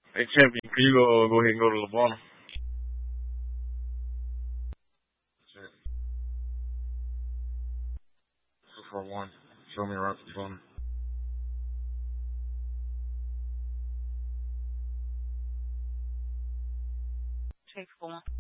Hey, champion, can you go ahead and go to LeBron? Shit. 241. Show me right LeBron. Take 4.